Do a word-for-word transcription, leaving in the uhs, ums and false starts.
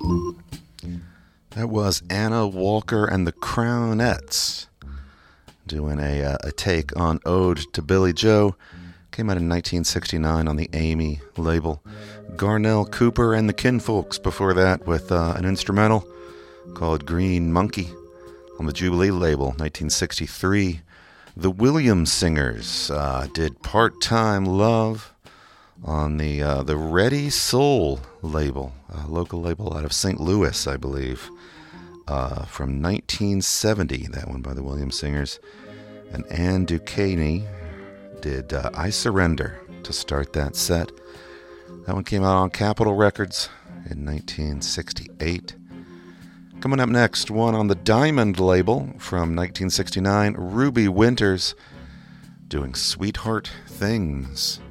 That was Anna Walker and the Crownettes doing a, uh, a take on Ode to Billy Joe. Came out in nineteen sixty-nine on the Amy label. Garnell Cooper and the Kinfolks before that with uh, an instrumental called Green Monkey on the Jubilee label, nineteen sixty-three. The Williams Singers uh, did Part-Time Love on the uh, the Ready Soul label, a local label out of Saint Louis, I believe, uh, from nineteen seventy, that one by the Williams Singers. And Ann Duquesne did uh, I Surrender to start that set. That one came out on Capitol Records in nineteen sixty-eight. Coming up next, one on the Diamond label from nineteen sixty-nine, Ruby Winters doing Sweetheart Things.